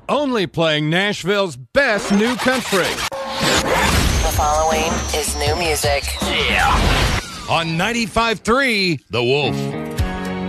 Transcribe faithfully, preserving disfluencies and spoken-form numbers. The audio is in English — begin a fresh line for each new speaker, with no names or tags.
only playing Nashville's best new country.
The following is new music.
Yeah. On ninety-five point three, The Wolf.